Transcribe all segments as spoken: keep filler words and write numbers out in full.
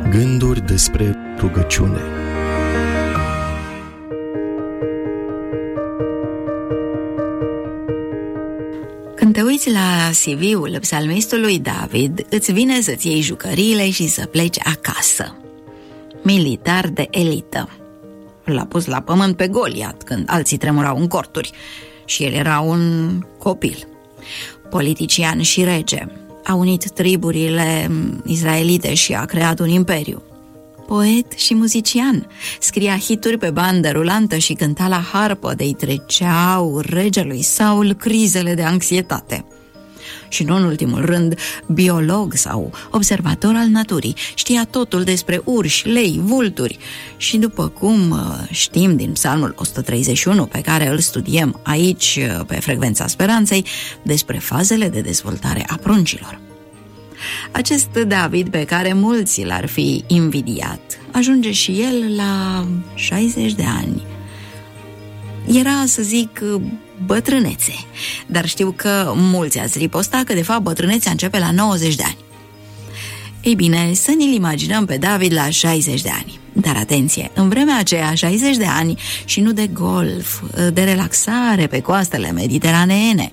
Gânduri despre rugăciune. Când te uiți la C V-ul psalmistului David, îți vine să-ți iei jucăriile și să pleci acasă. Militar de elită. L-a pus la pământ pe Goliat când alții tremurau în corturi și el era un copil. Politician și rege. A unit triburile israelite și a creat un imperiu. Poet și muzician. Scria hituri pe bandă rulantă și cânta la harpă, de-i treceau regelui Saul crizele de anxietate. Și nu în ultimul rând, biolog sau observator al naturii, știa totul despre urși, lei, vulturi. Și după cum știm din Psalmul o sută treizeci și unu, pe care îl studiem aici pe Frecvența Speranței, despre fazele de dezvoltare a pruncilor. Acest David, pe care mulți l-ar fi invidiat, ajunge și el la șaizeci de ani. Era, să zic, bătrânețe, dar știu că mulți ați riposta că de fapt bătrânețea începe la nouăzeci de ani. Ei bine, să ne-l imaginăm pe David la șaizeci de ani. Dar atenție, în vremea aceea șaizeci de ani și nu de golf, de relaxare pe coastele mediteraneene,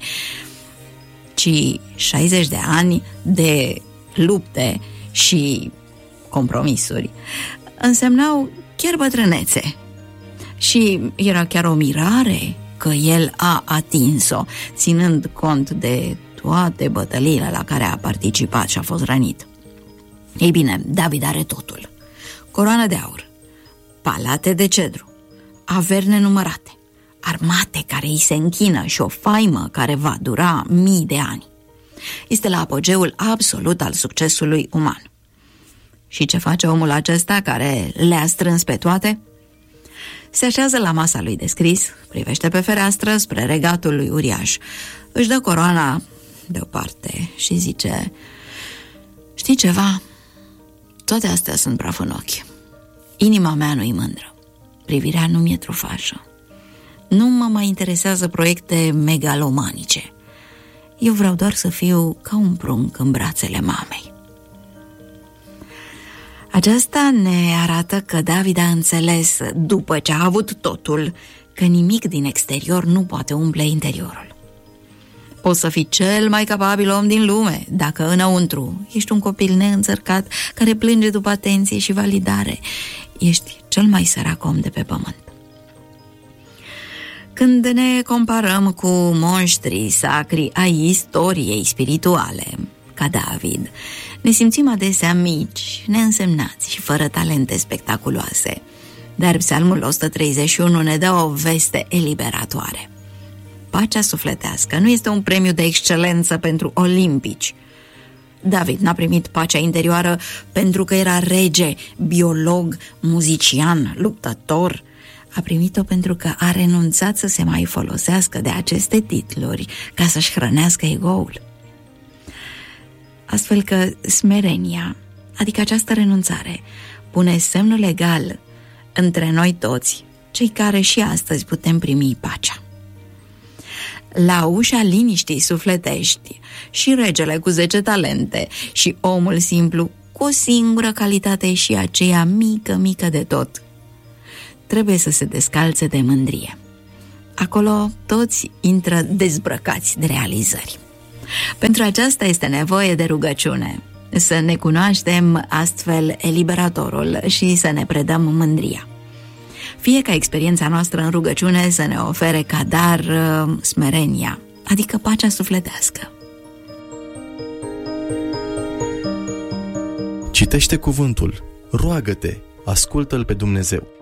ci șaizeci de ani de lupte și compromisuri însemnau chiar bătrânețe. Și era chiar o mirare că el a atins-o, ținând cont de toate bătăliile la care a participat și a fost rănit. Ei bine, David are totul. Coroană de aur, palate de cedru, averi nenumărate, armate care îi se închină și o faimă care va dura mii de ani. Este la apogeul absolut al succesului uman. Și ce face omul acesta care le-a strâns pe toate? Se așează la masa lui de scris, privește pe fereastră spre regatul lui uriaș, își dă coroana deoparte și zice: știi ceva? Toate astea sunt praf în ochi. Inima mea nu-i mândră, privirea nu mi-e trufașă. Nu mă mai interesează proiecte megalomanice. Eu vreau doar să fiu ca un prunc în brațele mamei. Aceasta ne arată că David a înțeles, după ce a avut totul, că nimic din exterior nu poate umple interiorul. Poți să fii cel mai capabil om din lume, dacă înăuntru ești un copil neînțărcat care plânge după atenție și validare. Ești cel mai sărac om de pe pământ. Când ne comparăm cu monștrii sacri ai istoriei spirituale, ca David, ne simțim adesea mici, neînsemnați și fără talente spectaculoase. Dar Psalmul o sută treizeci și unu ne dă o veste eliberatoare. Pacea sufletească nu este un premiu de excelență pentru olimpici. David n-a primit pacea interioară pentru că era rege, biolog, muzician, luptător. A primit-o pentru că a renunțat să se mai folosească de aceste titluri ca să-și hrănească ego-ul. Astfel că smerenia, adică această renunțare, pune semnul egal între noi toți, cei care și astăzi putem primi pacea. La ușa liniștii sufletești și regele cu zece talente și omul simplu cu o singură calitate și aceea mică, mică de tot, trebuie să se descalțe de mândrie. Acolo toți intră dezbrăcați de realizări. Pentru aceasta este nevoie de rugăciune, să ne cunoaștem astfel eliberatorul și să ne predăm mândria. Fie ca experiența noastră în rugăciune să ne ofere ca dar uh, smerenia, adică pacea sufletească. Citește cuvântul, roagă-te, ascultă-L pe Dumnezeu.